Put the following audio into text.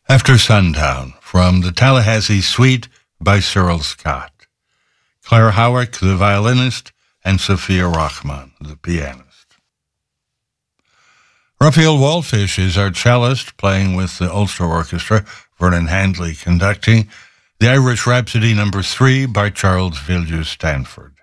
After Sundown, from the Tallahassee Suite by Cyril Scott. Claire Howick, the violinist, and Sophia Rachman, the pianist. Raphael Wallfish is our cellist, playing with the Ulster Orchestra, Vernon Handley conducting, the Irish Rhapsody No. 3 by Charles Villiers Stanford.